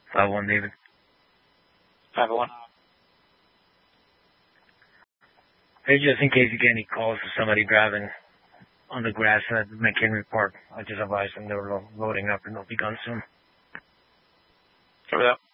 5-1, David. 5-1. Hey, just in case you get any calls for somebody driving on the grass at McHenry Park, I just advised them they were loading up and they'll be gone soon. Cover that.